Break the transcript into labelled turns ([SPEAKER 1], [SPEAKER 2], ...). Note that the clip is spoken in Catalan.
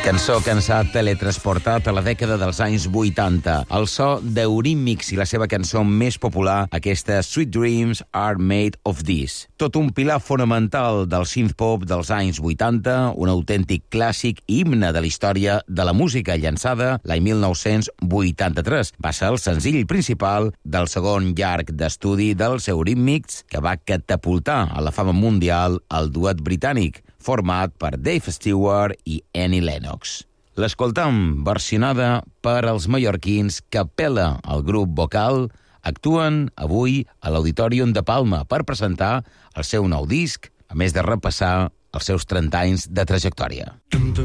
[SPEAKER 1] Cançó que ens ha teletransportat a la dècada dels anys 80. El so d'Eurythmics i la seva cançó més popular, aquesta Sweet Dreams Are Made of This. Tot un pilar fonamental del synth-pop dels anys 80, un autèntic clàssic himne de la història de la música, llançada l'any 1983. Va ser el senzill principal del segon llarg d'estudi dels Eurythmics, que va catapultar a la fama mundial el duet britànic, format per Dave Stewart i Annie Lennox. L'escoltam versionada per els mallorquins Capella, el grup vocal, actuen avui a l'Auditorium de Palma per presentar el seu nou disc, a més de repassar els seus 30 anys de trajectòria.